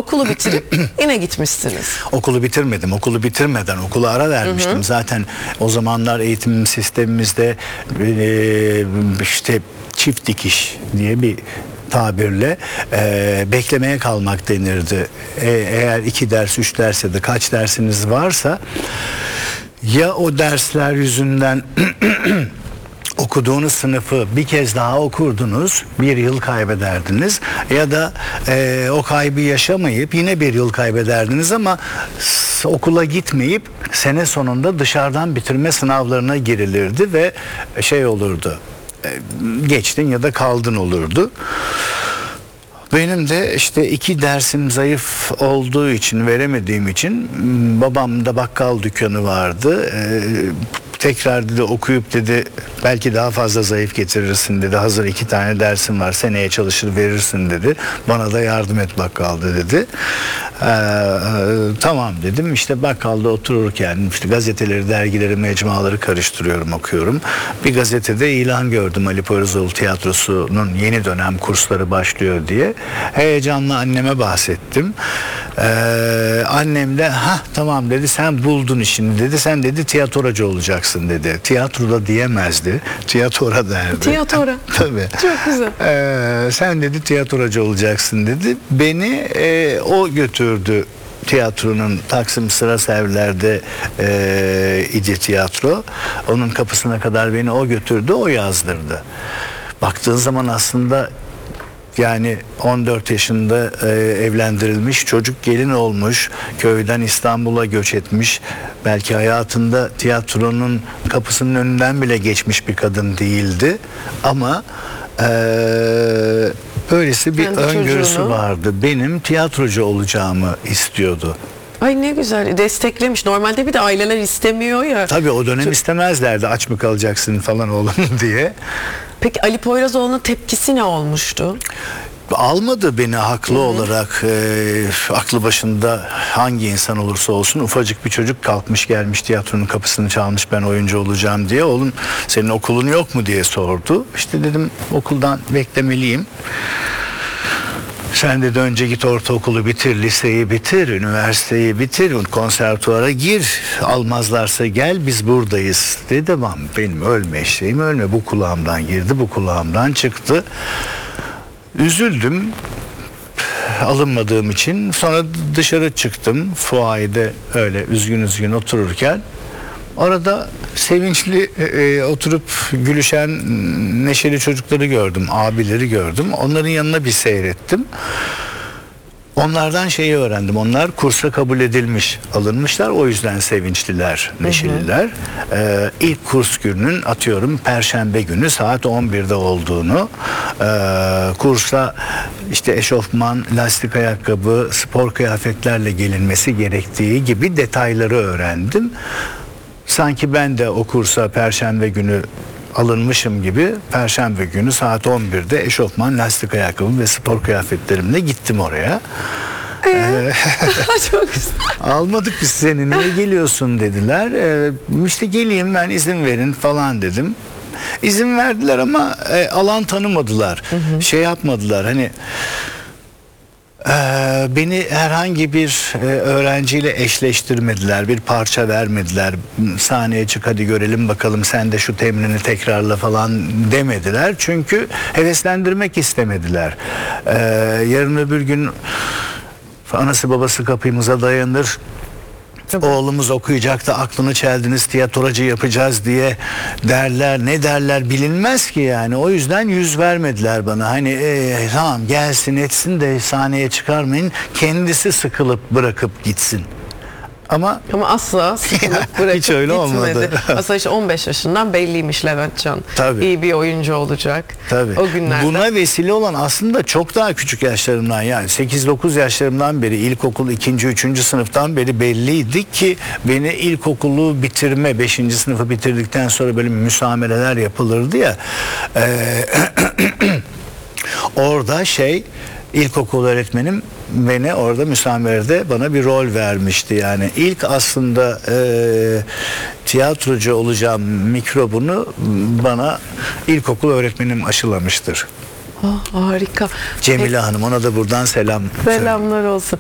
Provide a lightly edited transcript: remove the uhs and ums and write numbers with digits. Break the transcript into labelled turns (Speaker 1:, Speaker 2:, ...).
Speaker 1: Okulu bitirip yine gitmişsiniz.
Speaker 2: Okulu bitirmedim. Okulu bitirmeden okula ara vermiştim. Zaten o zamanlar eğitim sistemimizde işte çift dikiş diye bir tabirle beklemeye kalmak denirdi. Eğer 2 ders 3 ders ya da kaç dersiniz varsa ya o dersler yüzünden okuduğunuz sınıfı bir kez daha okurdunuz, 1 yıl kaybederdiniz ya da o kaybı yaşamayıp yine 1 yıl kaybederdiniz ama okula gitmeyip sene sonunda dışarıdan bitirme sınavlarına girilirdi ve şey olurdu, geçtin ya da kaldın olurdu. Benim de işte 2 dersim zayıf olduğu için, veremediğim için, babam da bakkal dükkanı vardı. Tekrar dedi okuyup dedi belki daha fazla zayıf getirirsin dedi. Hazır 2 tane dersim var, seneye çalışır verirsin dedi. Bana da yardım et bakkalda dedi. Tamam dedim. İşte bakkalda otururken işte gazeteleri, dergileri, mecmuaları karıştırıyorum, okuyorum. Bir gazetede ilan gördüm, Ali Poyrazoğlu Tiyatrosu'nun yeni dönem kursları başlıyor diye. Heyecanla anneme bahsettim. Annem de tamam dedi, sen buldun işini dedi. Sen dedi tiyatrocu olacaksın dedi. Tiyatroda diyemezdi. Tiyatora derdi.
Speaker 1: Tiyatora.
Speaker 2: Tabii.
Speaker 1: Çok güzel.
Speaker 2: Sen dedi tiyatrocu olacaksın dedi. Beni o götürdü. Tiyatronun Taksim Sıraserviler'de idi tiyatro. Onun kapısına kadar beni o götürdü, o yazdırdı. Baktığın zaman aslında yani 14 yaşında evlendirilmiş, çocuk gelin olmuş, köyden İstanbul'a göç etmiş, belki hayatında tiyatronun kapısının önünden bile geçmiş bir kadın değildi ama böylesi bir öngörüsü vardı. Benim tiyatrocu olacağımı istiyordu.
Speaker 1: Ay ne güzel, desteklemiş. Normalde bir de aileler istemiyor ya.
Speaker 2: Tabii o dönem istemezlerdi, aç mı kalacaksın falan oğlum diye.
Speaker 1: Peki Ali Poyrazoğlu'nun tepkisi ne olmuştu?
Speaker 2: Almadı beni haklı olarak. Aklı başında hangi insan olursa olsun, ufacık bir çocuk kalkmış gelmiş tiyatronun kapısını çalmış, ben oyuncu olacağım diye. Oğlum senin okulun yok mu diye sordu. İşte dedim okuldan beklemeliyim. Sen dedi önce git ortaokulu bitir, liseyi bitir, üniversiteyi bitir, konservatuvara gir, almazlarsa gel biz buradayız dedi. Benim ölme eşeğim ölme, bu kulağımdan girdi, bu kulağımdan çıktı. Üzüldüm alınmadığım için. Sonra dışarı çıktım fuayede, öyle üzgün otururken arada sevinçli oturup gülüşen neşeli çocukları gördüm, abileri gördüm. Onların yanına bir seyrettim. Onlardan şeyi öğrendim. Onlar kursa kabul edilmiş, alınmışlar. O yüzden sevinçliler, neşeliler. İlk kurs gününün atıyorum Perşembe günü saat 11'de olduğunu, kursa işte eşofman, lastik ayakkabı, spor kıyafetlerle gelinmesi gerektiği gibi detayları öğrendim. Sanki ben de o kursa Perşembe günü alınmışım gibi, Perşembe günü saat 11'de eşofman, lastik ayakkabı ve spor kıyafetlerimle gittim oraya.
Speaker 1: Çok güzel.
Speaker 2: Almadık biz seni, niye geliyorsun dediler. İşte geleyim ben, izin verin falan dedim. İzin verdiler ama alan tanımadılar. Şey yapmadılar hani, beni herhangi bir öğrenciyle eşleştirmediler, bir parça vermediler, sahneye çık hadi görelim bakalım sen de şu temrini tekrarla falan demediler, çünkü heveslendirmek istemediler. Yarın öbür gün anası babası kapımıza dayanır, oğlumuz okuyacak da aklını çeldiniz, tiyatrocu yapacağız diye derler, ne derler bilinmez ki yani. O yüzden yüz vermediler bana. Hani tamam gelsin etsin de sahneye çıkarmayın, kendisi sıkılıp bırakıp gitsin. Ama
Speaker 1: asla sıkılıp bırakıp
Speaker 2: hiç öyle
Speaker 1: gitmedi.
Speaker 2: olmadı.
Speaker 1: Aslında işte 15 yaşından belliymiş Leventcan.
Speaker 2: Tabii.
Speaker 1: İyi bir oyuncu olacak.
Speaker 2: Tabii.
Speaker 1: O günlerde.
Speaker 2: Buna vesile olan aslında çok daha küçük yaşlarımdan, yani 8-9 yaşlarımdan beri, ilkokul 2. 3. sınıftan beri belliydi ki beni ilkokulu bitirme, 5. sınıfı bitirdikten sonra böyle müsamereler yapılırdı ya. Orada ilkokul öğretmenim beni orada müsamerede bana bir rol vermişti. Yani ilk aslında tiyatrocu olacağım mikrobunu bana ilkokul öğretmenim aşılamıştır.
Speaker 1: Harika.
Speaker 2: Cemile Hanım, ona da buradan selam.
Speaker 1: Selamlar olsun.